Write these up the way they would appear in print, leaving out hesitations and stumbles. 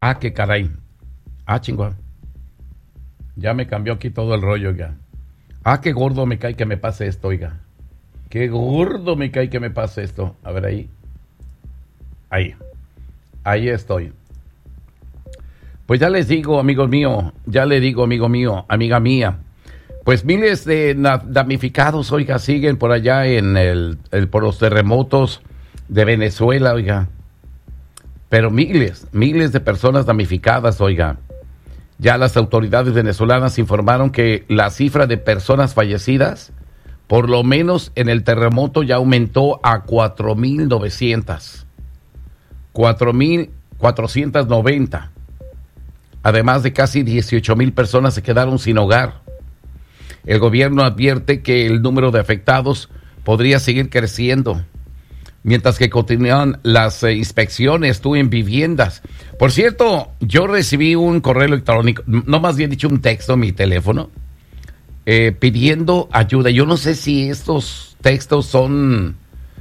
qué caray. Chingón. Ya me cambió aquí todo el rollo, oiga. Qué gordo me cae que me pase esto, oiga. Qué gordo me cae que me pase esto. A ver ahí. Ahí estoy. Pues ya les digo, amigo mío, amiga mía. Pues miles de damnificados, oiga, siguen por allá por los terremotos de Venezuela, oiga. Pero miles de personas damnificadas, oiga. Ya las autoridades venezolanas informaron que la cifra de personas fallecidas, por lo menos en el terremoto, ya aumentó a 4,900. 4,490. Además de casi 18,000 personas se quedaron sin hogar. El gobierno advierte que el número de afectados podría seguir creciendo, mientras que continúan las inspecciones en viviendas. Por cierto, yo recibí un correo electrónico, no, más bien dicho un texto en mi teléfono, pidiendo ayuda. Yo no sé si estos textos son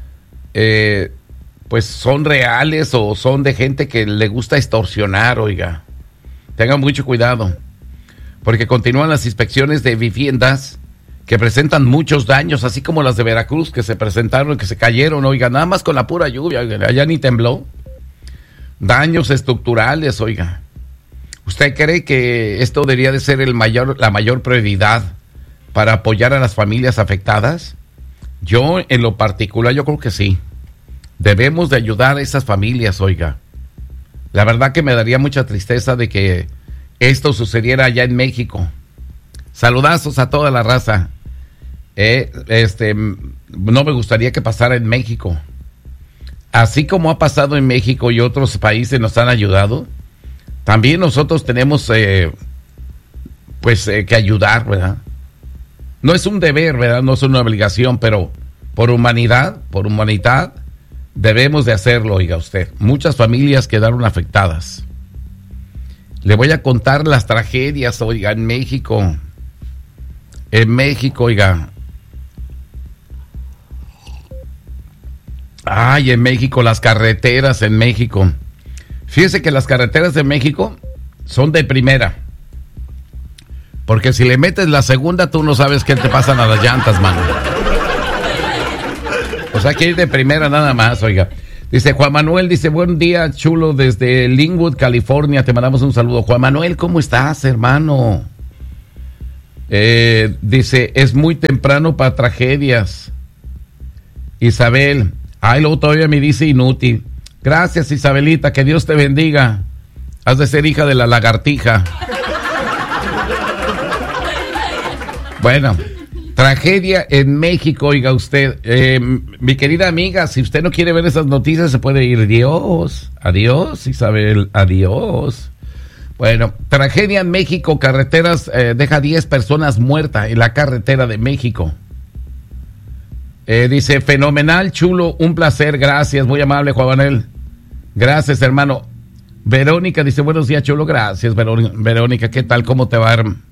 pues son reales o son de gente que le gusta extorsionar, oiga. Tengan mucho cuidado, porque continúan las inspecciones de viviendas que presentan muchos daños, así como las de Veracruz que se presentaron, que se cayeron, oiga, nada más con la pura lluvia, oiga, allá ni tembló. Daños estructurales, oiga. ¿Usted cree que esto debería de ser la mayor prioridad para apoyar a las familias afectadas? Yo, en lo particular, yo creo que sí. Debemos de ayudar a esas familias, oiga. La verdad que me daría mucha tristeza de que esto sucediera allá en México. Saludazos a toda la raza. No me gustaría que pasara en México. Así como ha pasado en México y otros países nos han ayudado, también nosotros tenemos que ayudar, ¿verdad? No es un deber, ¿verdad? No es una obligación, pero por humanidad, debemos de hacerlo, oiga usted. Muchas familias quedaron afectadas. Le voy a contar las tragedias, oiga, en México. En México, oiga. En México, las carreteras en México. Fíjese que las carreteras de México son de primera. Porque si le metes la segunda, tú no sabes qué te pasan a las llantas, mano. O sea, que ir de primera nada más, oiga. Dice Juan Manuel, dice, buen día, chulo, desde Linwood, California, te mandamos un saludo. Juan Manuel, ¿cómo estás, hermano? Dice, es muy temprano para tragedias. Isabel, luego todavía me dice inútil. Gracias, Isabelita, que Dios te bendiga. Has de ser hija de la lagartija. Bueno, tragedia en México, oiga usted. Mi querida amiga, si usted no quiere ver esas noticias, se puede ir. Adiós, Isabel, adiós. Bueno, tragedia en México, carreteras, deja 10 personas muertas en la carretera de México. Dice, fenomenal, chulo, un placer, gracias, muy amable, Juan Manuel. Gracias, hermano. Verónica dice, buenos días, chulo, gracias, Verónica, ¿qué tal? ¿Cómo te va, hermano?